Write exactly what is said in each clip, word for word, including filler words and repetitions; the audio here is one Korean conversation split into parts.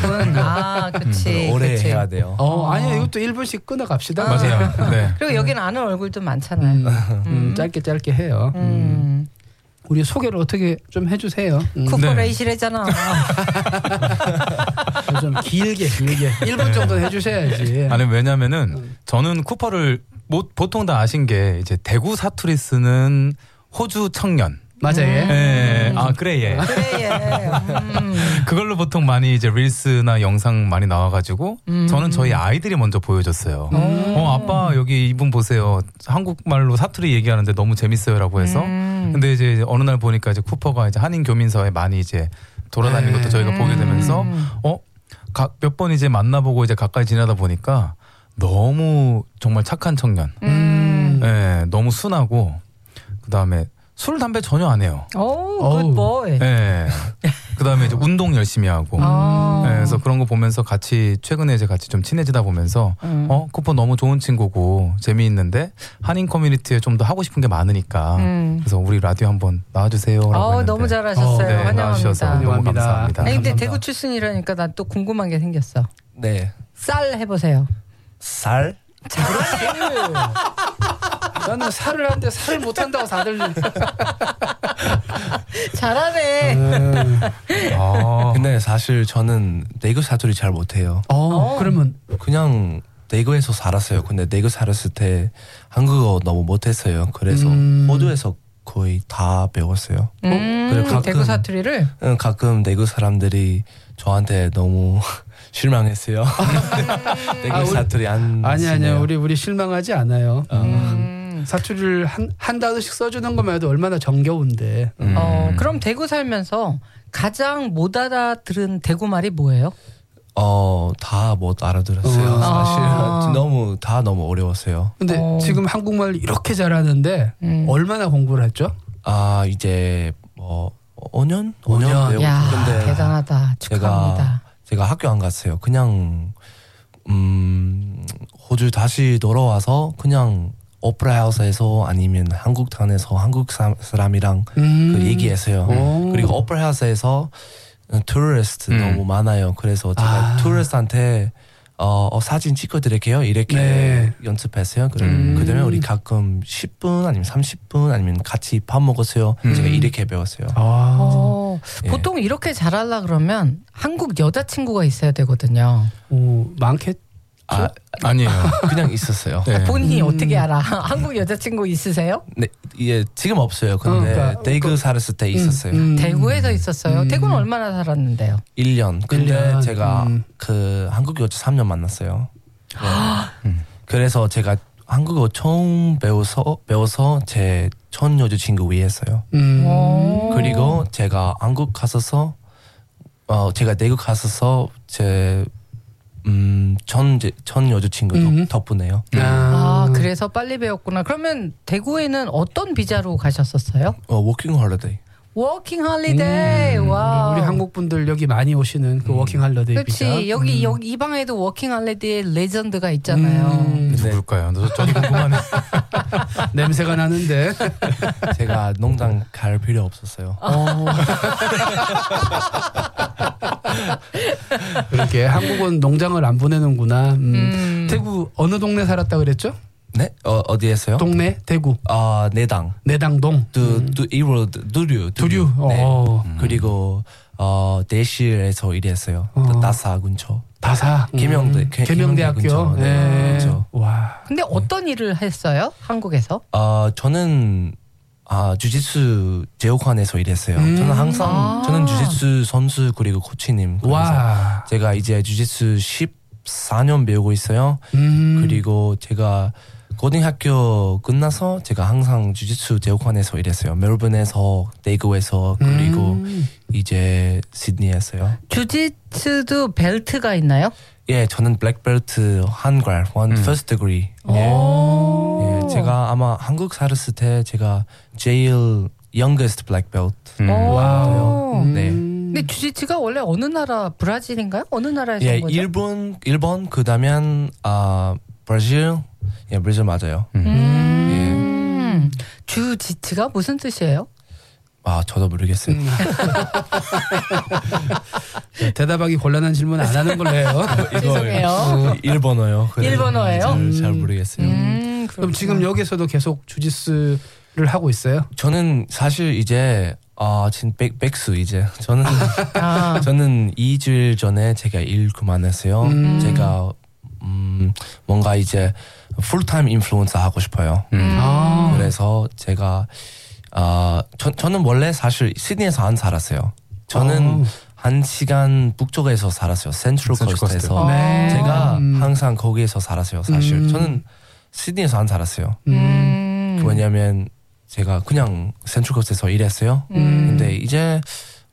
분. 아, 그치. 음, 오래 그치. 해야 돼요. 어, 아니야 이것도 일 분씩 끊어갑시다. 맞아요. 네. 그리고 여기는 아는 얼굴도 많잖아요. 음, 음, 짧게 짧게 해요. 음. 음. 우리 소개를 어떻게 좀 해주세요. 음. 쿠퍼레이시래잖아. 좀 길게 길게 일 분 정도는 해주셔야지. 아니 왜냐면은 저는 쿠퍼를 뭐, 보통 다 아신 게 이제 대구 사투리 쓰는 호주 청년. 맞아요. 예. 네. 아 그래 예. 그래 예. 음. 그걸로 보통 많이 이제 릴스나 영상 많이 나와가지고 음. 저는 저희 아이들이 먼저 보여줬어요. 음. 어 아빠 여기 이분 보세요. 한국말로 사투리 얘기하는데 너무 재밌어요라고 해서. 음. 근데 이제 어느 날 보니까 이제 쿠퍼가 이제 한인 교민사에 많이 이제 돌아다니는 것도 저희가 보게 되면서 어 몇 번 이제 만나보고 이제 가까이 지내다 보니까 너무 정말 착한 청년. 음. 네, 너무 순하고 그 다음에 술 담배 전혀 안 해요. 오, 굿보이. 네. 그 다음에 이제 운동 열심히 하고. 아. 네, 그래서 그런 거 보면서 같이 최근에 이제 같이 좀 친해지다 보면서 음. 어 쿠퍼 너무 좋은 친구고 재미있는데 한인 커뮤니티에 좀 더 하고 싶은 게 많으니까 음. 그래서 우리 라디오 한번 나와주세요라고 어, 했는데 너무 잘하셨어요. 네, 환영합니다. 나와주셔서 너무 환영합니다. 감사합니다. 아니 근데 감사합니다. 대구 출신이라니까 나 또 궁금한 게 생겼어. 네. 쌀 해보세요. 살? 나는 살을 하는데 살을 못한다고 다들. 잘하네. 음. 아, 근데 사실 저는 대구 사투리 잘 못해요. 어, 어. 그러면 그냥 대구에서 살았어요. 근데 대구 살았을 때 한국어 너무 못했어요. 그래서 음. 호주에서 거의 다 배웠어요. 음, 그리고 가끔- 대구 사투리를. 응, 가끔 대구 사람들이 저한테 너무 실망했어요. 대구 아, 우리- 사투리 안 아니 쓰네요. 아니요 우리 우리 실망하지 않아요. 음. 사투리를 한, 한 단어씩 써주는 것만 해도 얼마나 정겨운데. 음. 어, 그럼 대구 살면서 가장 못 알아들은 대구 말이 뭐예요? 어, 다 못 알아들었어요. 어. 사실 아. 너무 다 너무 어려웠어요. 근데 어. 지금 한국말 이렇게 잘하는데 음. 얼마나 공부를 했죠? 아 이제 뭐 오 년? 오 년? 년. 배우고. 야, 근데 대단하다. 축하합니다. 제가 학교 안 갔어요. 그냥 음 호주 다시 돌아와서 그냥 오프라 하우스에서 아니면 한국타운에서 한국 사, 사람이랑 음. 그 얘기했어요. 오. 그리고 오프라 하우스에서 투리스트 음. 너무 많아요. 그래서 제가 아. 투리스트한테 어, 어, 사진 찍어드릴게요. 이렇게 네. 연습했어요. 그래, 음. 그다음에 우리 가끔 십 분 아니면 삼십 분 아니면 같이 밥 먹었어요. 음. 제가 이렇게 배웠어요. 아. 어, 예. 보통 이렇게 잘하려 그러면 한국 여자친구가 있어야 되거든요. 오, 많겠. 아, 아니에요. 그냥 있었어요. 네. 본인이 음. 어떻게 알아? 한국 여자친구 있으세요? 네, 이게 지금 없어요. 근데 그러니까, 대구 그- 살았을 때 있었어요. 음, 음. 대구에서 있었어요. 음. 대구는 얼마나 살았는데요? 일 년. 근데 일 년. 제가 음. 그 한국 여자 삼 년 만났어요. 네. 음. 그래서 제가 한국어 처음 배워서 배워서 제 첫 여자친구 위했어요. 음. 오. 그리고 제가 한국 가서서 어 제가 대구 가서서 제 음, 전, 제- 전 여자친구 음. 덕, 덕분에요. 아, 그래서 빨리 배웠구나. 그러면 대구에는 어떤 비자로 가셨었어요? 어, 워킹 홀리데이. 워킹 홀리데이. 와. 음. 우리 한국 분들 여기 많이 오시는 그 워킹 할러데이 비자. 그렇지. 여기 음. 여기 이 방에도 워킹 홀리데이 레전드가 있잖아요. 음. 누굴까요? 저, 저도 궁금하네. 냄새가 나는데. 제가 농장 갈 필요 없었어요. 어. 그렇게 한국은 농장을 안 보내는구나. 음. 음. 대구 어느 동네 살았다 그랬죠? 네? 어, 어디에서요? 동네 대구 아, 내당. 내당동. 두, 두, 이로, 두류. 두류. 네. 어. 그리고, 어, 대실에서 일했어요. 어. 나사 근처. 다사. 계명대, 음. 계- 계명대학교. 계명대 근처. 네, 그렇죠. 와. 근데 어떤 일을 했어요? 한국에서? 어, 저는, 아, 주짓수 제육관에서 일했어요. 음. 저는 항상, 아. 저는 주짓수 선수 그리고 코치님. 그래서 와. 제가 이제 주짓수 십사 년 배우고 있어요. 음. 그리고 제가 고등학교 끝나서 제가 항상 주짓수 제육관에서 일했어요. 멜번에서, 대구에서, 그리고 음. 이제 시드니에서요. 주짓수도 벨트가 있나요? 예, 저는 블랙벨트 한괄, 원 음. 퍼스트 디그리. 오. 예, 제가 아마 한국 살았을 때 제가 제일 youngest black belt. 음. 오. 와우. 음. 네. 근데 주짓수가 원래 어느 나라 브라질인가요? 어느 나라에서 예, 온 거죠? 일본, 일본 그다음엔 아 브라질, 예, 브라질 맞아요. 음. 주짓수가 무슨 뜻이에요? 아 저도 모르겠어요. 음. 대답하기 곤란한 질문 안 하는 걸로 해요. 죄송해요. 일본어요. 일본어예요? 잘, 잘 모르겠어요. 음, 그럼 지금 여기서도 계속 주짓수를 하고 있어요? 저는 사실 이제 아 진 백, 백수 이제 저는 아. 저는 이 주일 전에 제가 일 그만했어요. 음. 제가 음 뭔가 이제 풀타임 인플루언서 하고 싶어요. 음. 아. 그래서 제가 아 저, 저는 원래 사실 시드니에서 안 살았어요. 저는 어. 한 시간 북쪽에서 살았어요. 센트럴 센트럴 코스트에서. 코스트. 네. 제가 음. 항상 거기에서 살았어요. 사실 음. 저는 시드니에서 안 살았어요. 음. 그 왜냐하면 제가 그냥 센트럴 코스트에서 일했어요. 음. 근데 이제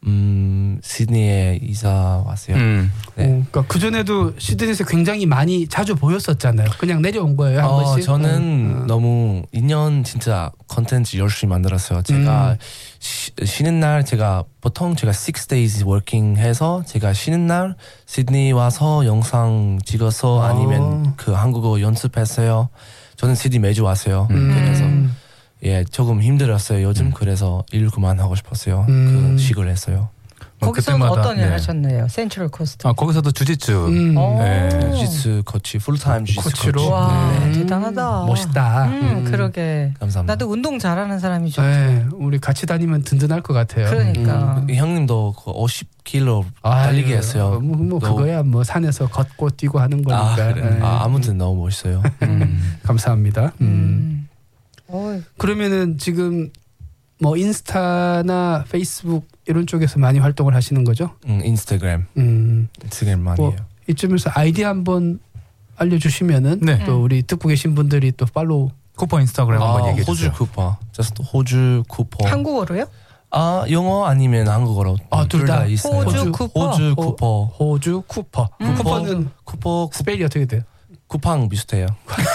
음 시드니에 이사 왔어요. 음. 네. 어, 그러니까 그 전에도 시드니에서 굉장히 많이 자주 보였었잖아요. 그냥 내려온 거예요 한 어, 번씩. 저는 어. 너무 이 년 진짜 컨텐츠 열심히 만들었어요. 제가 음. 쉬, 쉬는 날 제가 보통 제가 six days working 해서 제가 쉬는 날 시드니 와서 영상 찍어서 아. 아니면 그 한국어 연습했어요. 저는 시드니 매주 왔어요. 음. 그래서 음. 예 조금 힘들었어요. 요즘 음. 그래서 일 그만하고 싶었어요. 음. 그 식을 했어요. 뭐 거기서는 그때마다, 어떤 일 네. 하셨나요? 센트럴 코스트. 아 거기서도 주짓수. 음. 오. 네. 주짓수 코치 풀타임 주짓수 코치로. 코치. 와 네. 대단하다. 멋있다. 음, 음. 그러게. 감사합니다. 나도 운동 잘하는 사람이 좋. 네, 우리 같이 다니면 든든할 것 같아요. 그러니까. 음, 형님도 그 오십 킬로 아유, 달리기 했어요. 뭐, 뭐 너무- 그거야 뭐 산에서 걷고 뛰고 하는 거니까. 아, 그래. 네. 아, 아무튼 너무 멋있어요. 음. 감사합니다. 음. 음. 어, 그러면은 지금 뭐 인스타나 페이스북 이런 쪽에서 많이 활동을 하시는 거죠? 음, 인스타그램, 음. 인스타그램 많이 뭐 해요. 이쯤에서 아이디 한번 알려주시면은 네. 또 우리 듣고 계신 분들이 또 팔로우. 쿠퍼 인스타그램 한번 얘기해 호주 주세요. 쿠퍼, just 호주 쿠퍼. 한국어로요? 아 영어 아니면 한국어로 아, 둘 다. 있어요. 호주 쿠퍼? 호주 호- 쿠퍼. 호주 쿠퍼. 음. 쿠퍼는 쿠퍼 쿠, 스펠이 어떻게 돼요? 쿠팡 비슷해요.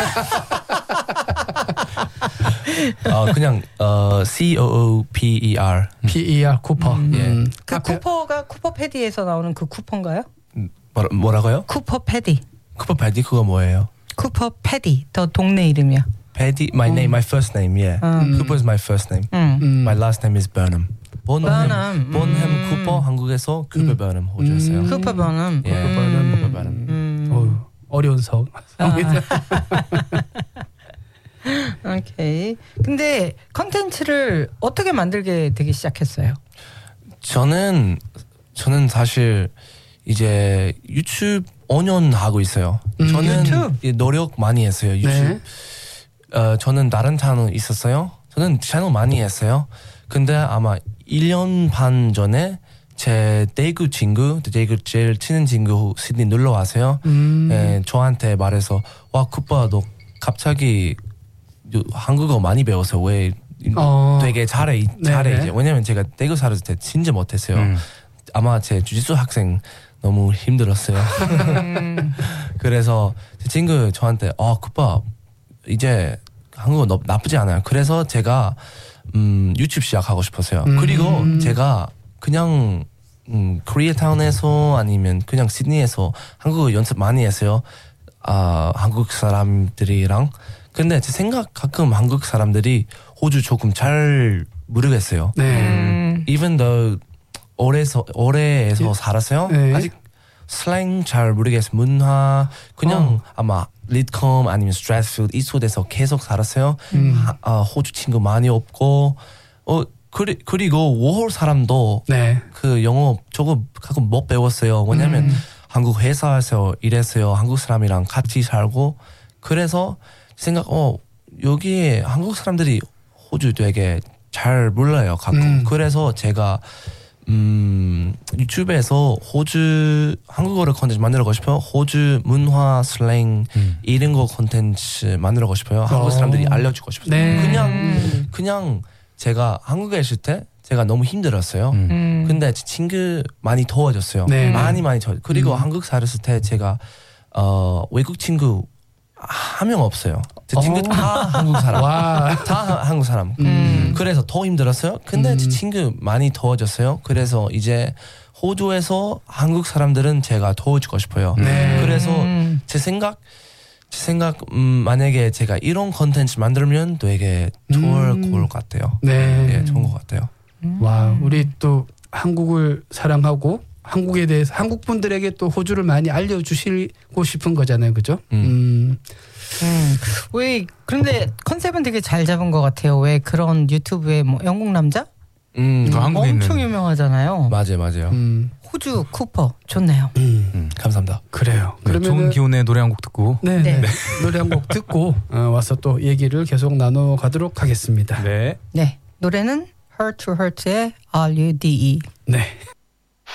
아 그냥 어 C O O P E R. P E R 쿠퍼. 음. 예. 그 앞에- 쿠퍼가 쿠퍼 패디에서 나오는 그 쿠퍼인가요? 뭐라, 뭐라고요? 쿠퍼 패디. 쿠퍼 패디 그거 뭐예요? 쿠퍼 패디. 더 동네 이름이야. 패디, my name, my first name, yeah. 음. Cooper is my first name. 응. 음. My last name is Burnham. 본햄, Burnham. 본햄 음. 쿠퍼 한국에서 쿠퍼 음. 버넘 호주였어요. 음. 쿠퍼 버넘. 예, 음. 쿠퍼 버넘. 음. 어휴, 어려운 성. 아. 오케이. 근데 컨텐츠를 어떻게 만들게 되기 시작했어요? 저는 저는 사실 이제 유튜브 오 년 하고 있어요. 음, 저는 유튜브? 이 노력 많이 했어요. 유튜브. 네. 어, 저는 다른 채널 있었어요. 저는 채널 많이 했어요. 근데 아마 일 년 반 전에 제 대구 친구, 대구 제일 친한 친구 시드니 놀러 와서요. 음. 예, 저한테 말해서 와 쿠빠 너 갑자기 한국어 많이 배워서 왜 어. 되게 잘해 네네. 잘해 이제 왜냐면 제가 대구 살았을 때 진짜 못했어요. 음. 아마 제 주짓수 학생 너무 힘들었어요. 음. 그래서 제 친구 저한테 아 쿠빠 이제 한국어 너, 나쁘지 않아요. 그래서 제가 음, 유튜브 시작하고 싶었어요. 음. 그리고 제가 그냥 음, 코리아타운에서 아니면 그냥 시드니에서 한국어 연습 많이 했어요. 아 한국 사람들이랑 근데 제 생각 가끔 한국 사람들이 호주 조금 잘 모르겠어요. 네. 음. Even though 올해서 올해에서 예. 살았어요. 네. 아직 슬랭 잘 모르겠어요. 문화 그냥 어. 아마 리드컴 아니면 스트래스필드 이곳에서 계속 살았어요. 음. 하- 아, 호주 친구 많이 없고 어 그리, 그리고 워홀 사람도 네. 그 영어 조금 가끔 못 배웠어요. 왜냐면 음. 한국 회사에서 일했어요. 한국 사람이랑 같이 살고 그래서 생각 어 여기에 한국 사람들이 호주 되게 잘 몰라요. 가끔 음. 그래서 제가 음 유튜브에서 호주 한국어를 콘텐츠 만들고 싶어요. 호주 문화 슬랭 음. 이런 거 콘텐츠 만들고 싶어요. 한국 사람들이 알려주고 싶어요. 네. 그냥 음. 그냥 제가 한국에 있을 때 제가 너무 힘들었어요. 음. 음. 근데 제 친구 많이 도와줬어요. 네. 많이 많이 저 그리고 음. 한국 살았을 때 제가 어 외국 친구 한 명 없어요. 제 친구 어. 다 한국 사람. 와. 다 하- 한국 사람. 음. 그래서 더 힘들었어요. 근데 제 음. 친구 많이 도와줬어요. 그래서 이제 호주에서 한국 사람들은 제가 도와주고 싶어요. 네. 그래서 음. 제 생각 제 생각 음, 만약에 제가 이런 컨텐츠 만들면 되게 좋을 음. 것 같아요. 네. 예, 좋은 것 같아요. 음. 와, 우리 또 한국을 사랑하고 한국에 대해서 한국 분들에게 또 호주를 많이 알려주시고 싶은 거잖아요, 그죠? 음. 음. 음. 왜 그런데 컨셉은 되게 잘 잡은 것 같아요. 왜 그런 유튜브에 뭐 영국 남자 음, 그 한국에 엄청 있는 유명하잖아요. 맞아요, 맞아요. 음. 호주 쿠퍼 좋네요. 음. 음, 감사합니다. 그래요. 네, 그러면은 좋은 기운의 노래 한 곡 듣고 네, 네. 네. 노래 한 곡 듣고 어, 와서 또 얘기를 계속 나눠 가도록 하겠습니다. 네. 네 노래는 Hurt to Hurt의 R U D E. 네.